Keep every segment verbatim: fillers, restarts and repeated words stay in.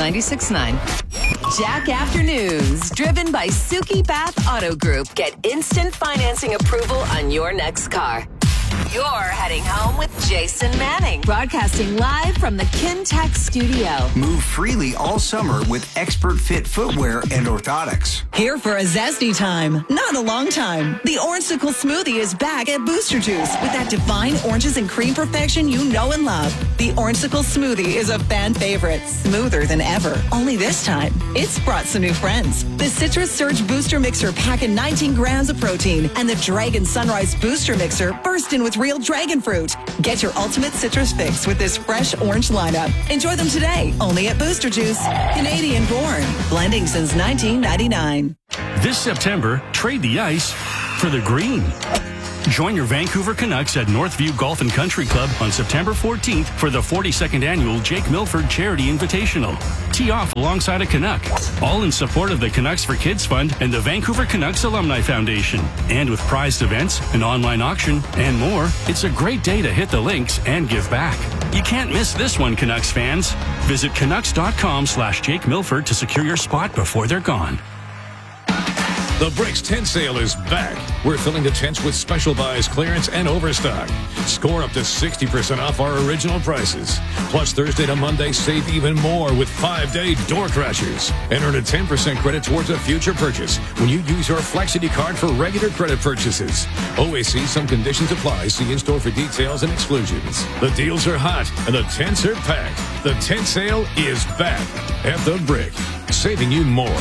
ninety-six point nine. Jack Afternoons, driven by Suki Bath Auto Group. Get instant financing approval on your next car. You're heading home with Jason Manning, broadcasting live from the Kintec studio. Move freely all summer with expert fit footwear and orthotics. Here for a zesty time, not a long time. The Orangesicle Smoothie is back at Booster Juice with that divine oranges and cream perfection you know and love. The Orangesicle Smoothie is a fan favorite, smoother than ever. Only this time, it's brought some new friends. The Citrus Surge Booster Mixer packing nineteen grams of protein, and the Dragon Sunrise Booster Mixer burst in with real dragon fruit. Get your ultimate citrus fix with this fresh orange lineup. Enjoy them today, only at Booster Juice. Canadian born, blending since nineteen ninety-nine. This September, trade the ice for the green. Join your Vancouver Canucks at Northview Golf and Country Club on September fourteenth for the forty-second annual Jake Milford Charity Invitational. Tee off alongside a Canuck, all in support of the Canucks for Kids Fund and the Vancouver Canucks Alumni Foundation. And with prized events, an online auction, and more, it's a great day to hit the links and give back. You can't miss this one, Canucks fans. Visit Canucks.com slash Jake Milford to secure your spot before they're gone. The Bricks tent sale is back. We're filling the tents with special buys, clearance, and overstock. Score up to sixty percent off our original prices. Plus, Thursday to Monday, save even more with five-day door crashers. And earn a ten percent credit towards a future purchase when you use your Flexity card for regular credit purchases. Always see some conditions apply. See in-store for details and exclusions. The deals are hot, and the tents are packed. The tent sale is back at The Brick, saving you more.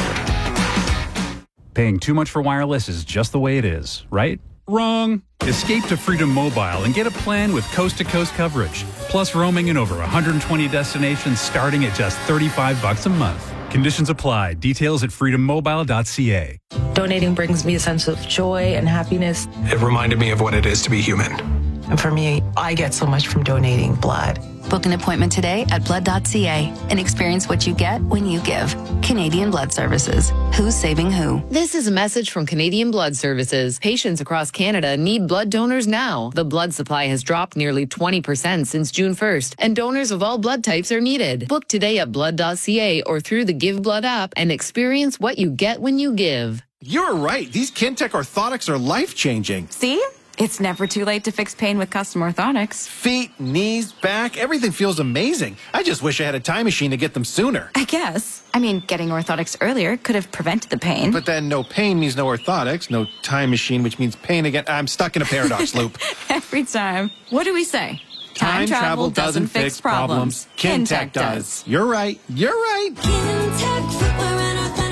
Paying too much for wireless is just the way it is, right? Wrong. Escape to Freedom Mobile and get a plan with coast-to-coast coverage, plus roaming in over one hundred twenty destinations starting at just thirty-five bucks a month. Conditions apply. Details at freedom mobile dot c a. Donating brings me a sense of joy and happiness. It reminded me of what it is to be human. And for me, I get so much from donating blood. Book an appointment today at blood dot c a and experience what you get when you give. Canadian Blood Services. Who's saving who? This is a message from Canadian Blood Services. Patients across Canada need blood donors now. The blood supply has dropped nearly twenty percent since June first, and donors of all blood types are needed. Book today at blood dot c a or through the Give Blood app and experience what you get when you give. You're right. These Kintec orthotics are life-changing. See? It's never too late to fix pain with custom orthotics. Feet, knees, back, everything feels amazing. I just wish I had a time machine to get them sooner. I guess. I mean, getting orthotics earlier could have prevented the pain. But then no pain means no orthotics, no time machine, which means pain again. I'm stuck in a paradox loop. Every time. What do we say? Time, time travel doesn't fix problems. problems. Kintec does. You're right. You're right. Kintec Footwear and Orthotics.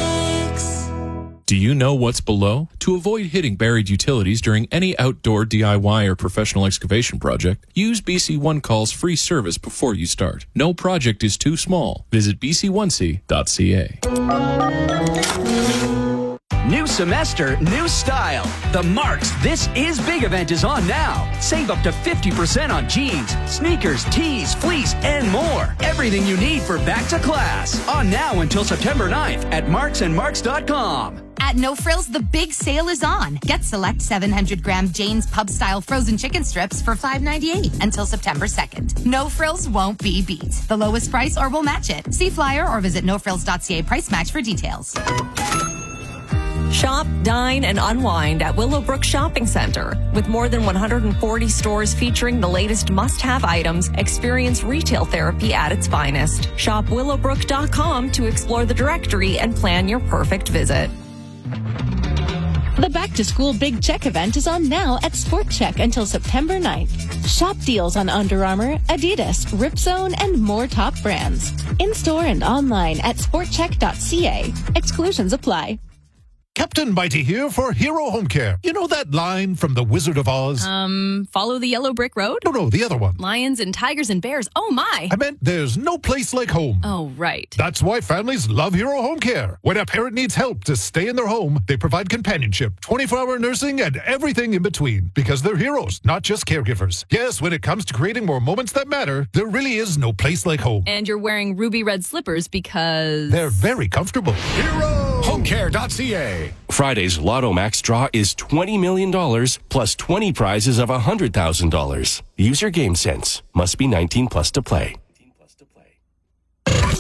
Do you know what's below? To avoid hitting buried utilities during any outdoor D I Y or professional excavation project, use B C One Call's free service before you start. No project is too small. Visit b c one c dot c a. New semester, new style. The Marks This Is Big event is on now. Save up to fifty percent on jeans, sneakers, tees, fleece, and more. Everything you need for back to class. On now until September ninth at marks and marks dot com. At No Frills, the big sale is on. Get select seven hundred gram Jane's Pub-style frozen chicken strips for five ninety-eight until September second. No Frills won't be beat. The lowest price or we'll match it. See flyer or visit no frills dot c a price match for details. Shop, dine, and unwind at Willowbrook Shopping Center. With more than one hundred forty stores featuring the latest must-have items, experience retail therapy at its finest. Shop willowbrook dot com to explore the directory and plan your perfect visit. The Back to School Big Check event is on now at Sport Check until September ninth. Shop deals on Under Armour, Adidas, Ripzone, and more top brands. In-store and online at sport check dot c a. Exclusions apply. Captain Mighty here for Hero Home Care. You know that line from The Wizard of Oz? Um, follow the yellow brick road? No, no, the other one. Lions and tigers and bears. Oh, my. I meant there's no place like home. Oh, right. That's why families love Hero Home Care. When a parent needs help to stay in their home, they provide companionship, twenty-four hour nursing, and everything in between. Because they're heroes, not just caregivers. Yes, when it comes to creating more moments that matter, there really is no place like home. And you're wearing ruby red slippers because... they're very comfortable. Hero home care dot c a. Friday's Lotto Max draw is twenty million dollars plus twenty prizes of one hundred thousand dollars. Use your game sense. Must be nineteen plus to play.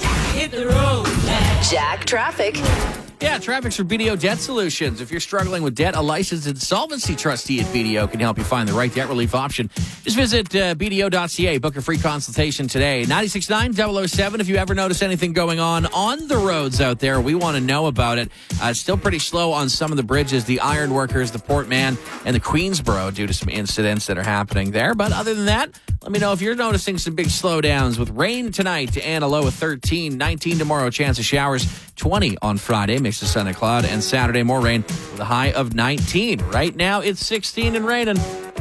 hit the road, Jack. Jack Traffic. Yeah, traffic's for B D O Debt Solutions. If you're struggling with debt, a licensed insolvency trustee at B D O can help you find the right debt relief option. Just visit uh, B D O dot C A. Book a free consultation today. ninety-six point nine double oh seven. If you ever notice anything going on on the roads out there, we want to know about it. Uh, still pretty slow on some of the bridges, the Ironworkers, the Port Mann, and the Queensboro due to some incidents that are happening there. But other than that, let me know if you're noticing some big slowdowns with rain tonight and a low of thirteen, nineteen tomorrow, chance of showers, twenty on Friday, mix of sun and cloud, and Saturday more rain with a high of nineteen. Right now it's sixteen and raining.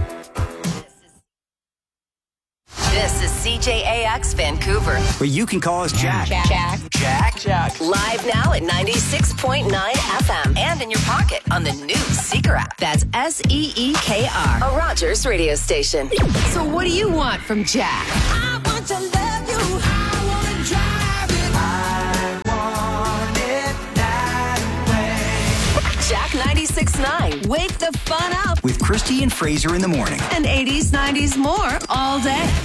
This is C J A X Vancouver. But you can call us Jack. Jack. Jack. Jack. Jack. Live now at ninety-six point nine F M and in your pocket on the new Seeker app. That's S E E K R, a Rogers radio station. So what do you want from Jack? I want to love you. I want to drive it. I want it that way. Jack ninety-six point nine. Wake the fun up With Christy and Fraser in the morning. and eighties, nineties more all day.